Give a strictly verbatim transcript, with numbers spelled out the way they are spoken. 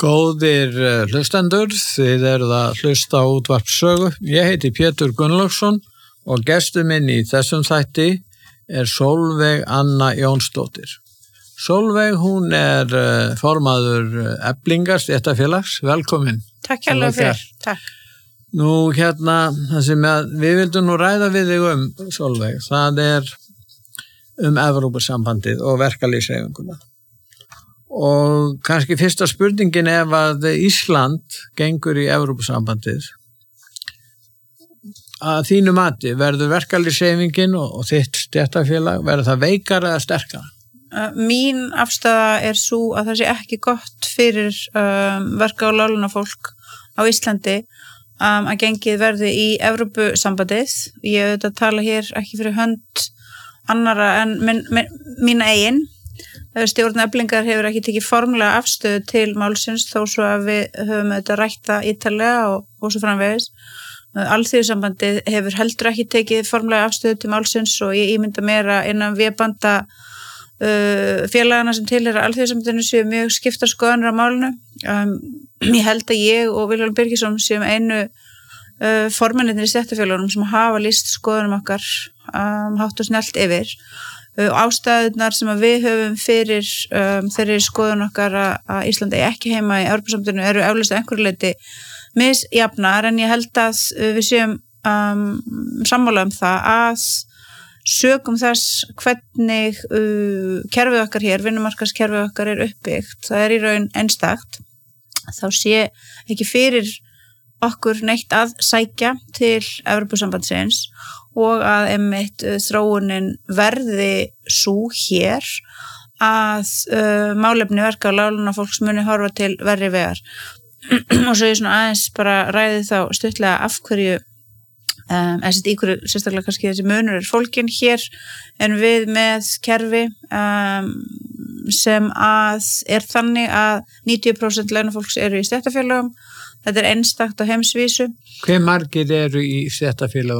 Góðir hlustendur, þið eruð að hlusta á útvarp Sögu. Ég heiti Pétur Gunnlaugsson og gestur minn í þessum þætti er Sólveig Anna Jónsdóttir. Sólveig, hún er formaður Eflingar stéttarfélags. Velkomin. Takk hérlega fyrir. Takk. Nú hérna, það sem við vildum nú ræða við þig um, Sólveig, það er um Evrópusambandið og verkalýðshreyfinguna. Og kannski fyrsta spurningin ef að Ísland gengur í Evrópusambandið. Að þínu mati, verður verkalýðshreyfingin og, og þitt stéttarfélag, verður það veikara eða sterkara? Mín afstaða er sú að það sé ekki gott fyrir um, verka- og láglaunafólk á Íslandi um, að gengið verði í Evrópusambandið. Ég auðvitað tala hér ekki fyrir hönd annara en minn, minn, mína eigin. Stjórn Eflingar hefur ekki tekið formlega afstöðu til málsins þó svo að við höfum þetta rætt það ítarlega og, og svo framvegis. Alþýðusambandið hefur heldur ekki tekið formlega afstöðu til málsins og ég ímynda mér að innan vébanda uh, félagana sem tilheyra Alþýðusambandinu séu mjög skiptar skoðanir á málinu. Um, ég held að ég og Vilhjálmur Birgisson séum einu uh, formennirnir í stéttarfélögunum sem hafa lýst skoðunum okkar um, hátt og snellt yfir. Ástæðunar sem að við höfum fyrir um, þeirri skoðun okkar að, að Íslandi ekki heima í Evrópusambandinu eru eflaust að einhverju leyti misjafnar en ég held að við séum um, sammála um það að sökum þess hvernig uh, kerfið okkar hér, vinnumarkaðskerfið okkar er uppbyggt, það er í raun einstakt, þá sé ekki fyrir okkur neitt að sækja til Evrópusambandsins og að einmitt þróunin verði sú hér að uh, málefni verka og láglaunafólks muni horfa til verri vegar. Og svo ég svona aðeins bara ræði þá stuttlega af hverju, um, eða í hverju sérstaklega kannski þessi munur er fólkin hér en við með kerfi um, sem að er þannig að níutíu prósent launafólks eru í stéttarfélögum. Þetta er einstakt á heimsvísu. Hve margir eru í stéttarfélögum